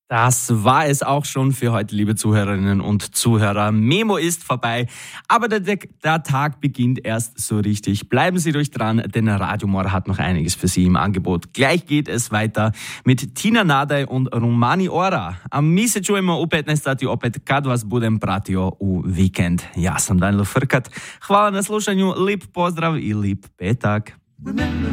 Das war es auch schon für heute, liebe Zuhörerinnen und Zuhörer. Memo ist vorbei, aber der Tag beginnt erst so richtig. Bleiben Sie ruhig dran, denn Radio Mora hat noch einiges für Sie im Angebot. Gleich geht es weiter mit Tina Nadej und Romani Ora. A mi se čujemo opet na stati opet kad vas budem pratio u vikend. Ja sam Danilo Frkat. Hvala na slušanju, lep pozdrav i lep petak.